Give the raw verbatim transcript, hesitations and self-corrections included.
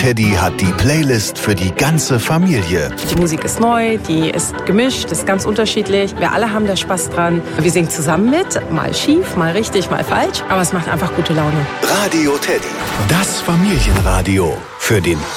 Teddy hat die Playlist für die ganze Familie. Die Musik ist neu, die ist gemischt, ist ganz unterschiedlich. Wir alle haben da Spaß dran. Wir singen zusammen mit, mal schief, mal richtig, mal falsch. Aber es macht einfach gute Laune. Radio Teddy, das Familienradio für den